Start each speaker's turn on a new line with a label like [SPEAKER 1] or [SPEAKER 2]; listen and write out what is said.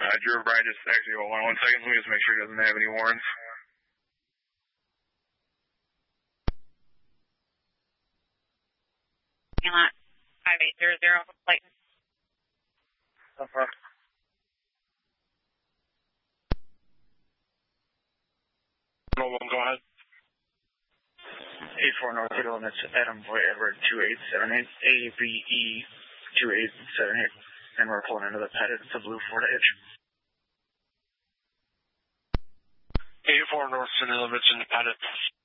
[SPEAKER 1] Drew Bride just actually, hold on 1 second. Let me just make sure he doesn't have any warrants.
[SPEAKER 2] Lot 5800, flight.
[SPEAKER 1] No, go ahead.
[SPEAKER 3] 84 North City limits, Adam Boy Edward 2878, ABE 2878, and we're pulling into the Pettit. It's a blue Ford Edge.
[SPEAKER 1] 84 North City limits in the Pettit.